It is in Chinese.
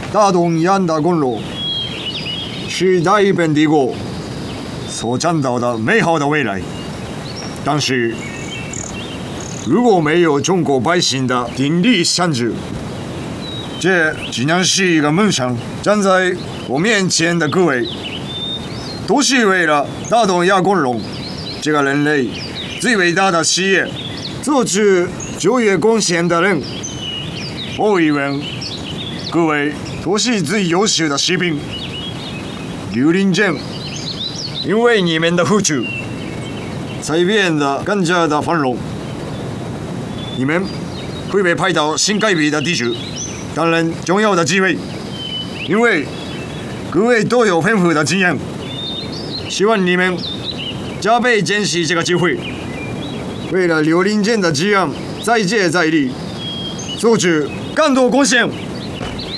大东亚的公路是大本帝国所创造的美好的未来。但是，如果没有中国百姓的鼎力相助，这只能是一个梦想。站在我面前的各位，都是为了大东亚公路这个人类最伟大的事业做出卓越贡献的人。我以为各位都是最优秀的士兵。刘林镇，因为你们的付出，才变得更加的繁荣。你们会被派到新盖比的地区担任重要的职位，因为各位都有丰富的经验。希望你们加倍珍惜这个机会，为了刘林镇的治安再接再厉，做出更多贡献。